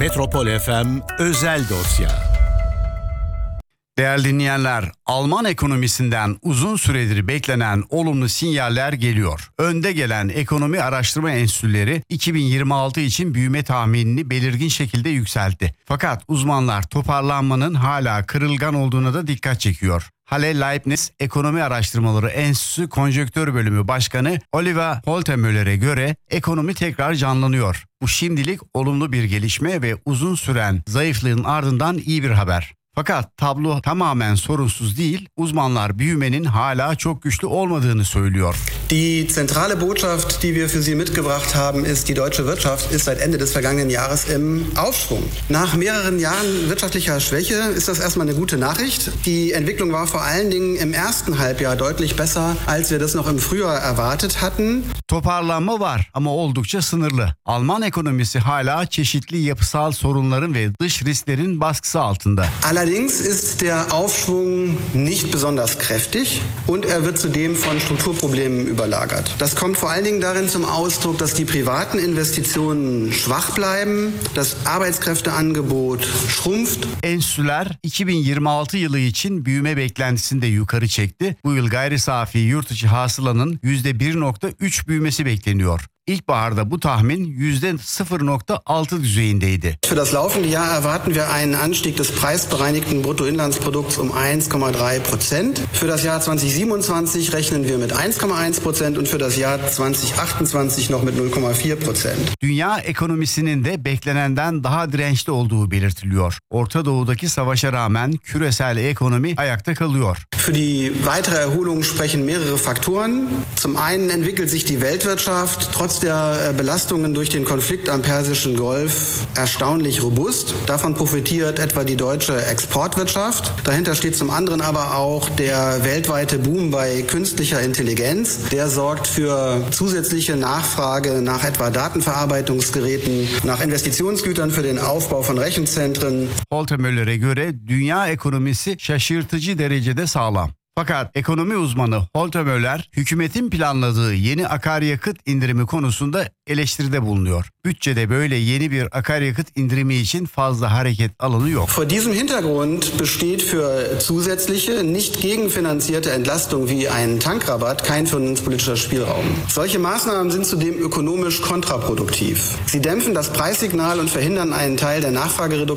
Metropol FM Özel Dosya. Değerli dinleyenler, Alman ekonomisinden uzun süredir beklenen olumlu sinyaller geliyor. Önde gelen ekonomi araştırma enstitüleri 2026 için büyüme tahminini belirgin şekilde yükseltti. Fakat uzmanlar toparlanmanın hala kırılgan olduğuna da dikkat çekiyor. Halle Leibniz Ekonomi Araştırmaları Enstitüsü Konjonktür Bölümü Başkanı Oliver Holtemöller'e göre ekonomi tekrar canlanıyor. Bu şimdilik olumlu bir gelişme ve uzun süren zayıflığın ardından iyi bir haber. Fakat tablo tamamen sorunsuz değil, uzmanlar büyümenin hala çok güçlü olmadığını söylüyor. Die zentrale Botschaft, die wir für Sie mitgebracht haben, ist, die deutsche Wirtschaft ist seit Ende des vergangenen Jahres im Aufschwung. Nach mehreren Jahren wirtschaftlicher Schwäche ist das erstmal eine gute Nachricht. Die Entwicklung war vor allen Dingen im ersten Halbjahr deutlich besser, als wir das noch im Frühjahr erwartet hatten. Toparlanma var ama oldukça sınırlı. Alman ekonomisi hala çeşitli yapısal sorunların ve dış risklerin baskısı altında. Allerdings ist der Aufschwung nicht besonders kräftig und er wird zudem von Strukturproblemen überlagert. Das kommt vor allen Dingen darin zum Ausdruck, dass die privaten Investitionen schwach bleiben, das Arbeitskräfteangebot schrumpft. Enstitüler 2026 yılı için büyüme beklentisini de yukarı çekti. Bu yıl gayri safi yurt içi hasılanın %1.3 büyümesi bekleniyor. İlkbaharda bu tahmin %0.6 düzeyindeydi. Für das laufende Jahr erwarten wir einen Anstieg des preisbereinigten Bruttoinlandsprodukts um 1,3%. Für das Jahr 2027 rechnen wir mit 1,1% und für das Jahr 2028 noch mit 0,4%. Dünya ekonomisinin de beklenenden daha dirençli olduğu belirtiliyor. Orta Doğu'daki savaşa rağmen küresel ekonomi ayakta kalıyor. Für die weitere Erholung sprechen mehrere Faktoren. Zum einen entwickelt sich die Weltwirtschaft trotz der Belastungen durch den Konflikt am Persischen Golf erstaunlich robust. Davon profitiert etwa die deutsche Exportwirtschaft. Dahinter steht zum anderen aber auch der weltweite Boom bei künstlicher Intelligenz. Der sorgt für zusätzliche Nachfrage nach etwa Datenverarbeitungsgeräten, nach Investitionsgütern für den Aufbau von Rechenzentren. Holtemöller'e göre dünya ekonomisi şaşırtıcı derecede sağlam. Fakat ekonomi uzmanı Holtemöller, hükümetin planladığı yeni akaryakıt indirimi konusunda eleştiride bulunuyor. Bütçede böyle yeni bir akaryakıt indirimi için fazla hareket alanı yok. Vor diesem Hintergrund besteht für zusätzliche, nicht gegenfinanzierte Entlastung wie ein Tankrabatt kein finanzpolitischer Spielraum. Solche Maßnahmen sind zudem ökonomisch kontraproduktiv. Sie dämpfen das Preissignal und verhindern einen Teil der Nachfragereduktion